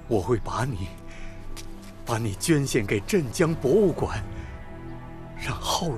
我会把你捐献给镇江博物馆，让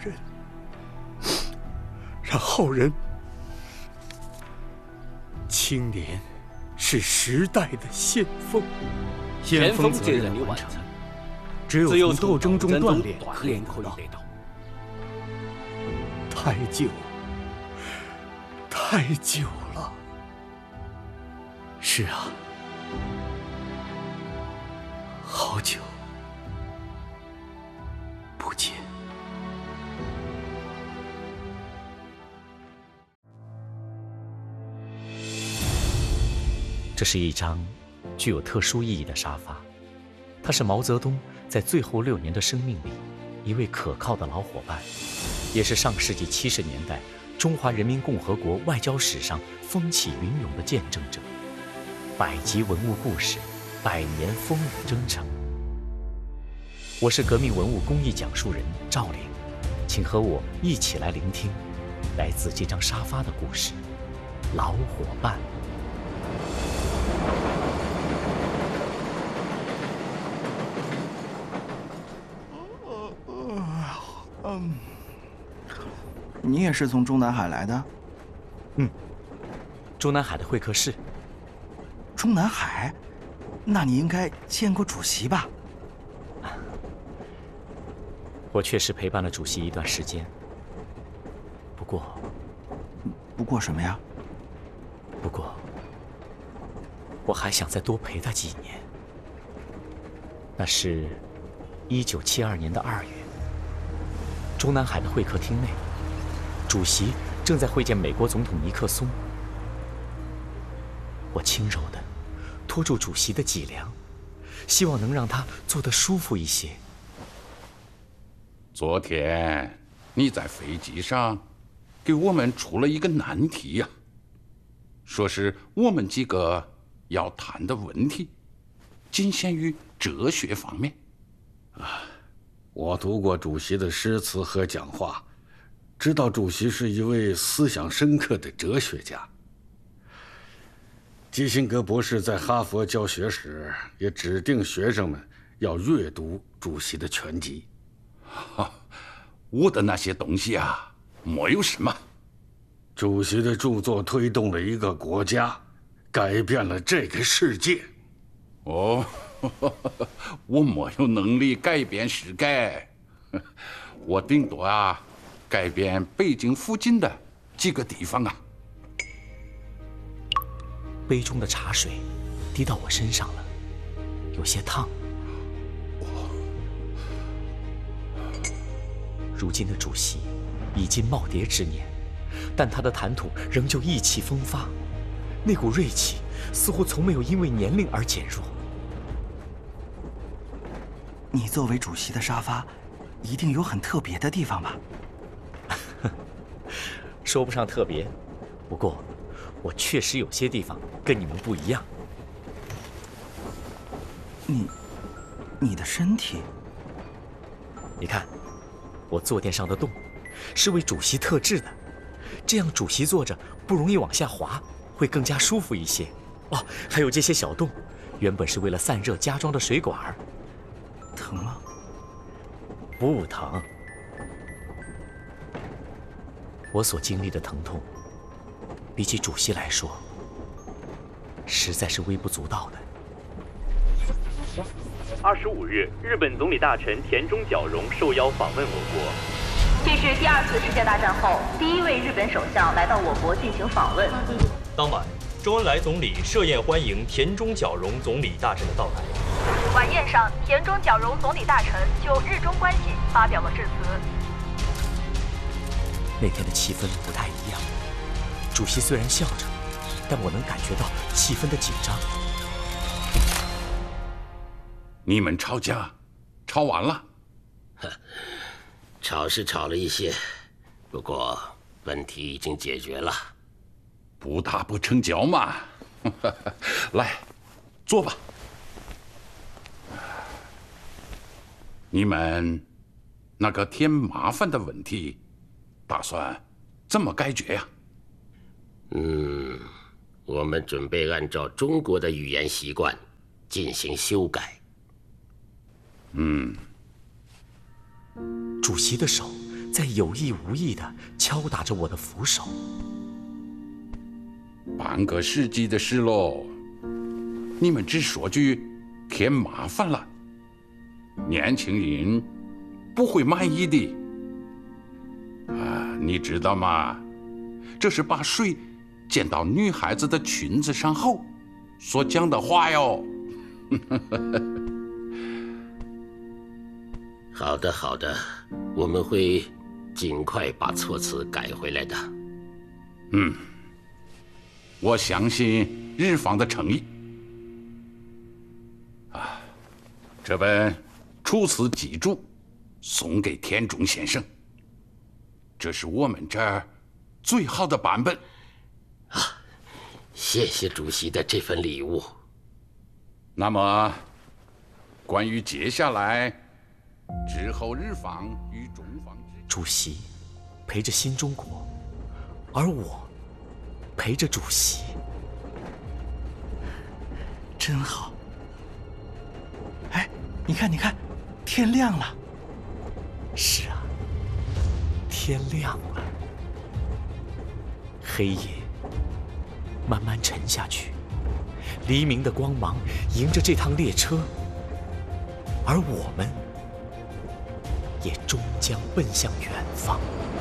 后人。青年是时代的先锋， 先锋责任完成， 只有从斗争中锻炼可以得到。 太久了。是啊，好久不见。 这是一张具有特殊意义的沙发，它是毛泽东在最后6年的生命里一位可靠的老伙伴，也是上世纪70年代中华人民共和国外交史上风起云涌的见证者。100集文物故事，100年风雨征程。我是革命文物公益讲述人赵玲，请和我一起来聆听来自这张沙发的故事——老伙伴。 你也是从中南海来的？ 中南海的会客室。 中南海？那你应该见过主席吧？ 我确实陪伴了主席一段时间，不过什么呀？ 不过我还想再多陪他几年。那是1972年的2月，中南海的会客厅内，主席正在会见美国总统尼克松。我轻柔地拖住主席的脊梁，希望能让他坐得舒服一些。 昨天你在飞机上给我们出了一个难题呀，说是我们几个要谈的问题仅限于哲学方面。 我读过主席的诗词和讲话，知道主席是一位思想深刻的哲学家。基辛格博士在哈佛教学时也指定学生们要阅读主席的全集。 我的那些东西啊，没有什么。 主席的著作推动了一个国家，改变了这个世界。 哦，我没有能力改变世界，我顶多改变北京附近的几个地方啊。 杯中的茶水滴到我身上了，有些烫。如今的主席已经耄耋之年，但他的谈吐仍旧意气风发，那股锐气似乎从没有因为年龄而减弱。 你作为主席的沙发，一定有很特别的地方吧？ 说不上特别，不过我确实有些地方跟你们不一样。 你的身体？ 你看，我坐垫上的洞是为主席特制的，这样主席坐着不容易往下滑，会更加舒服一些。哦，还有这些小洞，原本是为了散热加装的水管。 疼吗？ 不疼。我所经历的疼痛，比起主席来说，实在是微不足道的。 25日，日本总理大臣田中角荣受邀访问我国。 这是第2次世界大战后第1位日本首相来到我国进行访问。 当晚，周恩来总理设宴欢迎田中角荣总理大臣的到来。 晚宴上，田中角荣总理大臣就日中关系发表了致辞。 那天的气氛不太一样，主席虽然笑着，但我能感觉到气氛的紧张。 你们吵架，吵完了？ 吵是吵了一些，不过问题已经解决了。 不打不成交嘛。来，坐吧。你们那个添麻烦的问题，打算怎么解决呀？ 我们准备按照中国的语言习惯， 进行修改。 主席的手在有意无意地敲打着我的扶手。 半个世纪的事喽，你们只说句添麻烦了，年轻人不会满意的。你知道吗？这是把水溅到女孩子的裙子上后所讲的话哟。 好的，好的，我们会尽快把措辞改回来的。 我相信日方的诚意。这本《楚辞集注》送给田中先生，这是我们这儿最好的版本。 谢谢主席的这份礼物。 那么，关于接下来之后日方与中方主席陪着新中国，而我陪着主席， 真好。哎，你看，天亮了。 是啊，天亮了。黑夜慢慢沉下去，黎明的光芒迎着这趟列车，而我们也终将奔向远方。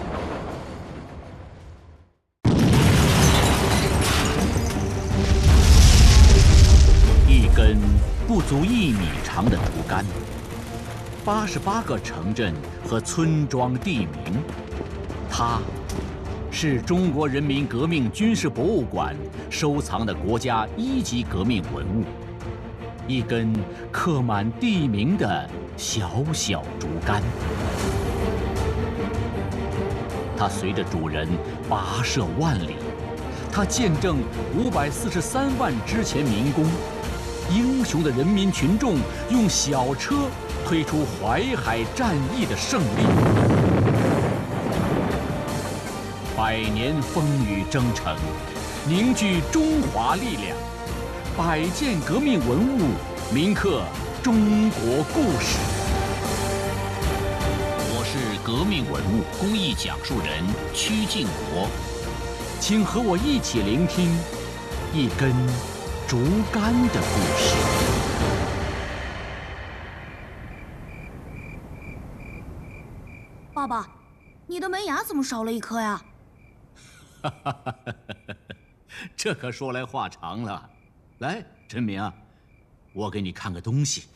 一根不足1米长的竹竿，88个城镇和村庄地名，它是中国人民革命军事博物馆收藏的国家1级革命文物，一根刻满地名的小小竹竿。它随着主人跋涉万里，它见证543万之前民工英雄的人民群众用小车推出淮海战役的胜利。100年风雨征程，凝聚中华力量，100件革命文物铭刻中国故事。我是革命文物公益讲述人曲靖国，请和我一起聆听一根竹竿的故事。 爸爸，你的门牙怎么少了一颗呀？ 这可说来话长了。来，陈明啊，我给你看个东西。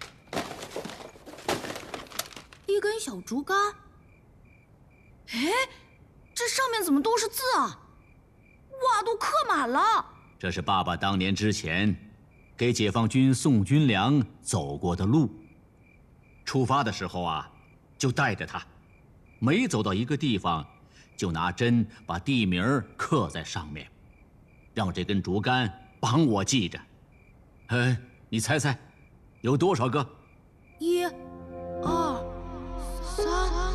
一根小竹竿。哎，这上面怎么都是字啊？哇，都刻满了。 这是爸爸当年之前给解放军送军粮走过的路。出发的时候啊，就带着它，每走到一个地方，就拿针把地名刻在上面，让这根竹竿帮我记着。你猜猜，有多少个 ？1、2、3。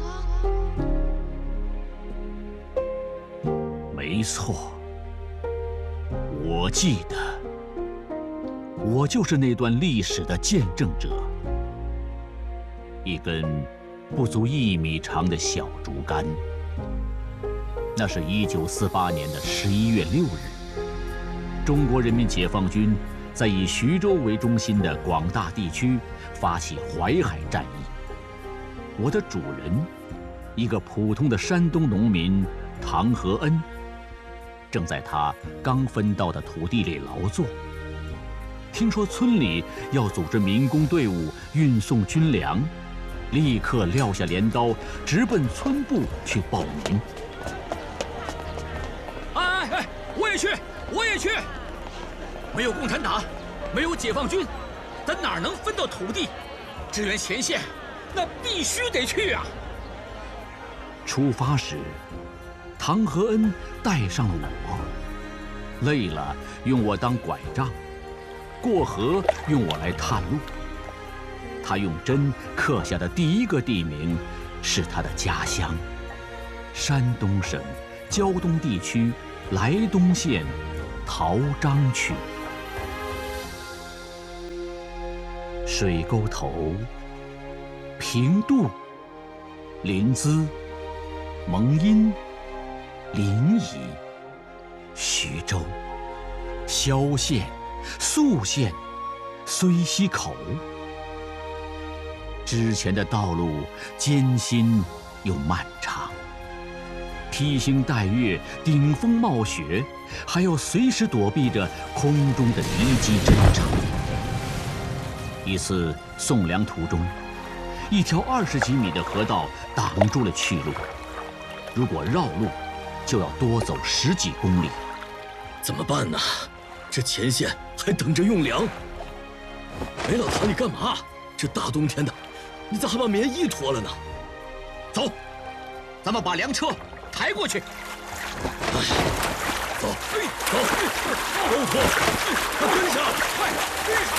没错，我记得，我就是那段历史的见证者。一根不足1米长的小竹竿。那是1948年的11月6日，中国人民解放军在以徐州为中心的广大地区发起淮海战役。我的主人，一个普通的山东农民唐和恩，正在他刚分到的土地里劳作。听说村里要组织民工队伍运送军粮，立刻撂下镰刀，直奔村部去报名。 我也去！没有共产党，没有解放军，咱哪能分到土地？支援前线，那必须得去啊！ 出发时，唐和恩带上了我，累了用我当拐杖，过河用我来探路。他用针刻下的第一个地名是他的家乡——山东省胶东地区莱东县陶章区。 水沟头、平度、临淄、蒙阴、临沂、徐州、萧县、宿县、睢溪口。之前的道路艰辛又漫长，披星戴月、顶风冒雪，还要随时躲避着空中的敌机侦察。一次送粮途中，一条20几米的河道挡住了去路，如果绕路，就要多走10几公里。 怎么办呢？这前线还等着用粮。哎，老唐，你干嘛？这大冬天的，你咋还把棉衣脱了呢？走，咱们把粮车抬过去。哎，走，走，都脱，快跟上，快跟上！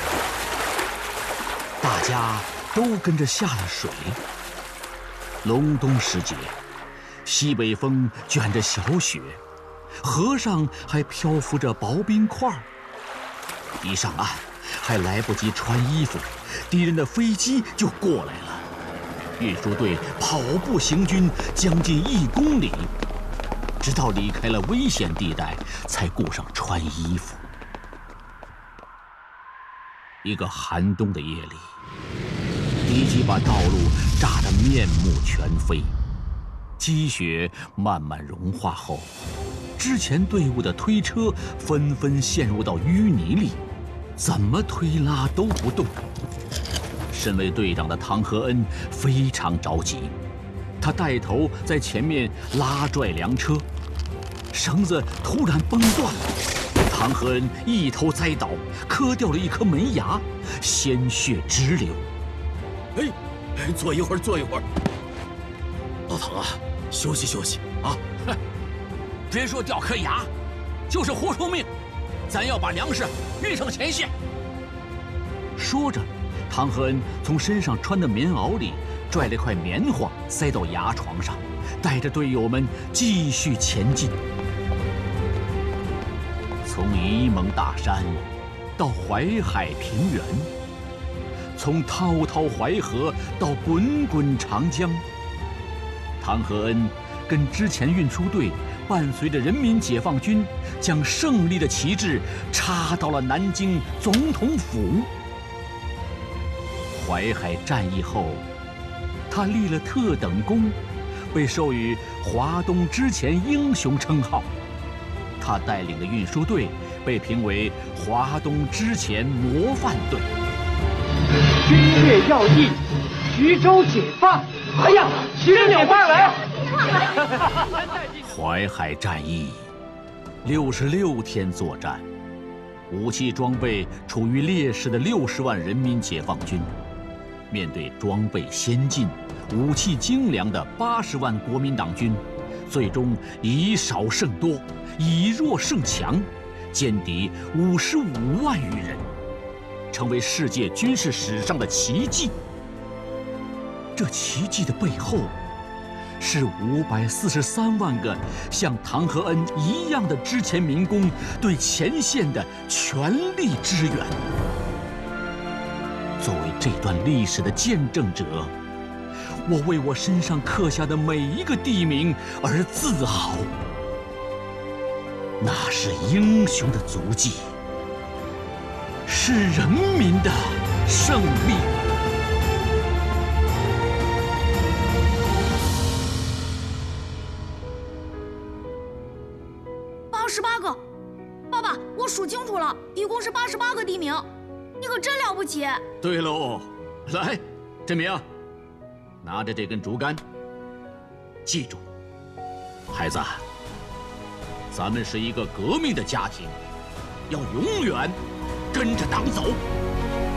大家都跟着下了水。隆冬时节，西北风卷着小雪，河上还漂浮着薄冰块。一上岸，还来不及穿衣服，敌人的飞机就过来了。运输队跑步行军将近1公里，直到离开了危险地带，才顾上穿衣服。一个寒冬的夜里，敌机把道路炸得面目全非。积雪慢慢融化后，之前队伍的推车纷纷陷入到淤泥里，怎么推拉都不动。身为队长的唐和恩非常着急，他带头在前面拉拽粮车，绳子突然崩断了，唐和恩一头栽倒，磕掉了一颗门牙，鲜血直流。 哎，坐一会儿，坐一会儿。老唐啊，休息休息啊！ 别说掉颗牙，就是活出命，咱要把粮食运上前线。说着，唐和恩从身上穿的棉袄里拽了块棉花塞到牙床上，带着队友们继续前进。从沂蒙大山到淮海平原，从滔滔淮河到滚滚长江，唐和恩跟之前运输队伴随着人民解放军，将胜利的旗帜插到了南京总统府。淮海战役后，他立了特等功，被授予华东之前英雄称号。他带领的运输队被评为华东之前模范队。 军略要义，徐州解放！哎呀，徐州解放了！ 淮海战役66天作战，武器装备处于劣势的60万人民解放军，面对装备先进、武器精良的80万国民党军，最终以少胜多，以弱胜强，歼敌55万余人，成为世界军事史上的奇迹。这奇迹的背后，是543万个像唐和恩一样的之前民工对前线的全力支援。作为这段历史的见证者，我为我身上刻下的每一个地名而自豪。那是英雄的足迹，是人民的胜利。 88个，爸爸，我数清楚了，一共是88个地名，你可真了不起。 对喽，来，振明，拿着这根竹竿，记住，孩子，咱们是一个革命的家庭，要永远跟着党走。